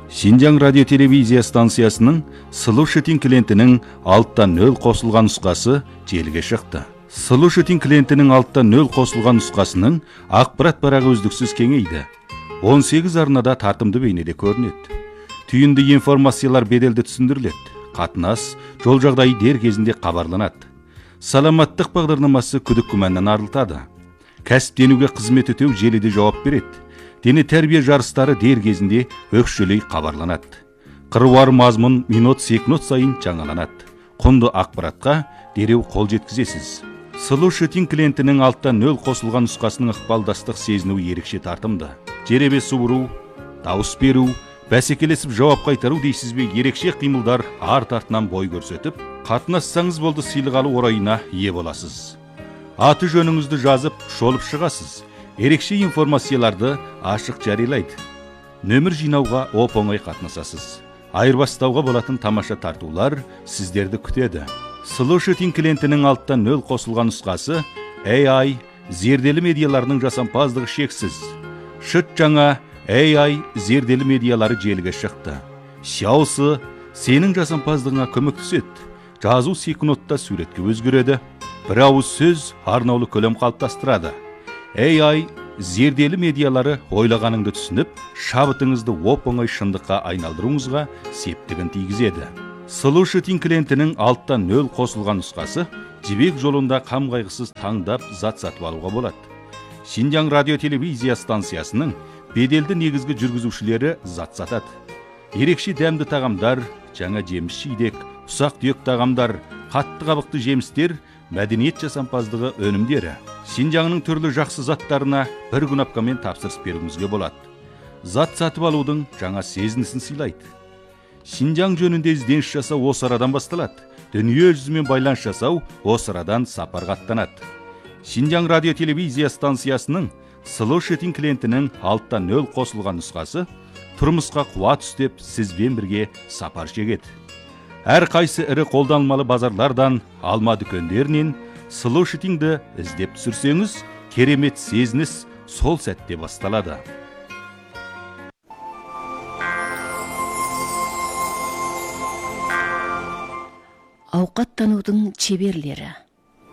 Шинжаң радио телевизия станциясының Слушатель клиентінің алттан нөл қосылған нұсқасы желіге шықты. Слушатель клиентінің алттан нөл қосылған нұсқасының ақпарат парағы үздіксіз кеңейді. 18 арнада тартымды бейнеде көрінеді. Түйінді информациялар беделді түсіндіріледі. Қатынас, жол жағдайы дер кезінде хабарланады. Саламаттық бағдарламасы күдік күмәннен арылтады. Кәсіптенуге қызмет өтеу желіде жауап береді. Дене тәрбие жарыстары дер кезінде өкшелей хабарланады. Қыруар мазмұн минут-секунд сайын жаңаланады. Құнды ақпаратқа дереу қол жеткізесіз. Слушатель клиентінің алттан нөл қосылған нұсқасының ықпалдастық сезінуі ерекше тартымды. Жеребе суыру, дауыс беру, бәсекелесіп жауап қайтару дейсіз бе, ерекше қимылдар арт артынан бой көрсетіп, қатынассаңыз болды сыйлық алу орайына ие боласыз. Аты жөніңізді жазып, шолып шығасыз. Ерекше информацияларды ашық жариялайды. Нөмір жинауға оп-оңай қатынасасыз. Айырбастауға болатын тамаша тартулар сіздерді күтеді. Слушатель клиентінің алттан нөл қосылған нұсқасы AI зерделі медиаларының жасампаздығы шексіз. Шыт жаңа AI зерделі медиалары желіге шықты. Шаусы сенің жасампаздығыңа көмектеседі. Жазу секундта суретке өзгереді. Бір ауыз сөз арнаулы көлем қалыптастырады. AI зерделі медиалары ойлағаныңды түсініп, шабытыңызды оп-оңай шындыққа айналдыруыңызға септігін тигізеді. Слушатель клиентінің алттан нөл қосылған нұсқасы жібек жолында қам қайғысыз таңдап зат сатып алуға болады. Шинжаң радио телевизия станциясының беделді негізгі жүргізушілері зат сатады. Ерекше дәмді тағамдар, жаңа жеміс жидек, ұсақ-түйек тағамдар, қатты қабықты жемістер, мәдениет жасампаздығы өнімдері. Шинжаңның түрлі жақсы заттарына бір күнапкамен тапсырыс беруіңізге болады. Зат сатып алудың жаңа сезінісін сыйлайды. Шинжаң жөнінде ізденіс жасау осы арадан басталады. Дүние жүзімен байланыс жасау осы арадан сапарға аттанады. Шинжаң радио телевизия станциясының Слушатель клиентінің алттан нөл қосылған нұсқасы тұрмысқа қуат үстеп сізбен бірге сапар шегеді. Әр қайсы ірі қолданылмалы базарлардан, алма дүкендерінен Слушательді іздеп түсірсеңіз, керемет сезініс сол сәтте басталады. Ауқаттанудың шеберлері.